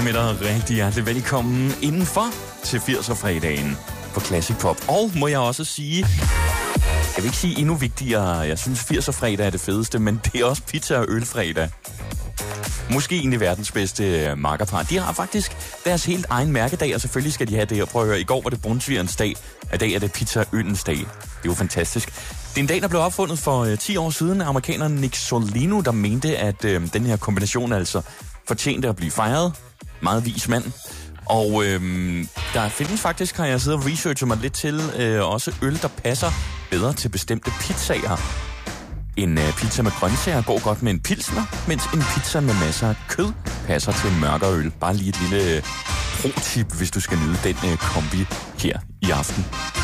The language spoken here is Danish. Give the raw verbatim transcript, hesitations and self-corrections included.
med dig rigtig hjertelig velkommen indenfor til firser-fredagen på Classic Pop. Og må jeg også sige, jeg vil ikke sige endnu vigtigere, jeg synes firser-fredag er det fedeste, men det er også pizza- og ølfredag. Måske egentlig verdens bedste makkerpar. De har faktisk deres helt egen mærkedag, og selvfølgelig skal de have det her. Prøv at høre, i går var det brunsvigerens dag, og i dag er det pizza- og ølens dag. Det er jo fantastisk. Det er en dag, der blev opfundet for øh, ti år siden af amerikaneren Nick Solino, der mente, at øh, den her kombination altså fortjente at blive fejret. Meget vis mand. Og øh, der findes faktisk, har jeg siddet og researchet mig lidt til, øh, også øl, der passer bedre til bestemte pizzaer. En øh, pizza med grøntsager går godt med en pilsner, mens en pizza med masser af kød passer til en mørkere øl. Bare lige et lille øh, pro-tip, hvis du skal nyde den øh, kombi her i aften.